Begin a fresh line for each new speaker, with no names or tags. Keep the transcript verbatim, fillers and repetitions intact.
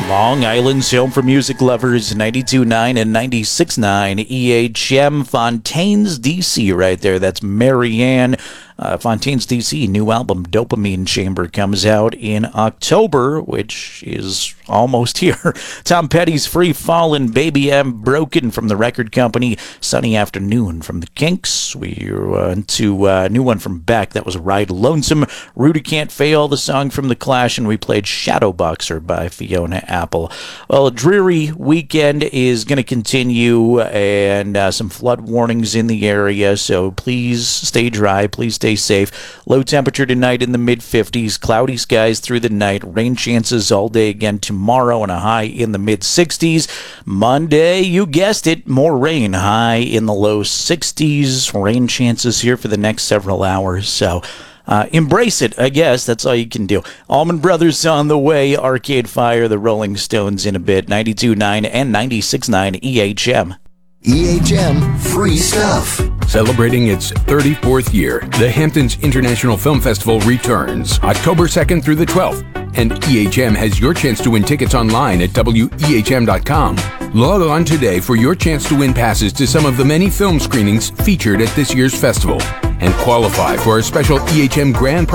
Long Island's home for music lovers, ninety-two point nine and ninety-six point nine E H M. Fontaines, D C right there. That's Marianne. Uh, Fontaines, D C, new album Dopamine Chamber comes out in October, which is almost here. Tom Petty's Free Fallin', Baby I'm Broken from the record company. Sunny Afternoon from the Kinks. We went to a new one from Beck. That was Ride Lonesome. Rudy Can't Fail, the song from The Clash, and we played Shadow Boxer by Fiona Apple. Well, a dreary weekend is going to continue, and uh, some flood warnings in the area, so please stay dry. Please stay Stay safe. Low temperature tonight in the mid fifties. Cloudy skies through the night. Rain chances all day again tomorrow, and a high in the mid sixties. Monday, you guessed it, more rain. High in the low sixties. Rain chances here for the next several hours. So uh, embrace it, I guess. That's all you can do. Allman Brothers on the way. Arcade Fire, the Rolling Stones in a bit. ninety-two point nine and ninety-six point nine E H M.
E H M Free Stuff.
Celebrating its thirty-fourth year, the Hamptons International Film Festival returns October second through the twelfth, and E H M has your chance to win tickets online at W E H M dot com. Log on today for your chance to win passes to some of the many film screenings featured at this year's festival and qualify for a special E H M Grand